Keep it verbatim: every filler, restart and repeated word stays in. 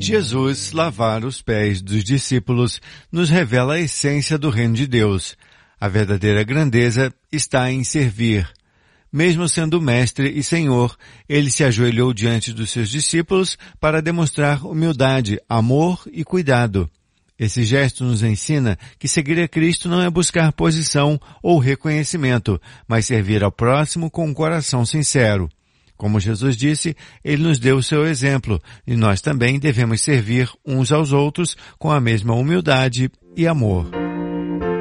Jesus lavar os pés dos discípulos nos revela a essência do reino de Deus. A verdadeira grandeza está em servir. Mesmo sendo mestre e senhor, ele se ajoelhou diante dos seus discípulos para demonstrar humildade, amor e cuidado. Esse gesto nos ensina que seguir a Cristo não é buscar posição ou reconhecimento, mas servir ao próximo com um coração sincero. Como Jesus disse, ele nos deu o seu exemplo, e nós também devemos servir uns aos outros com a mesma humildade e amor.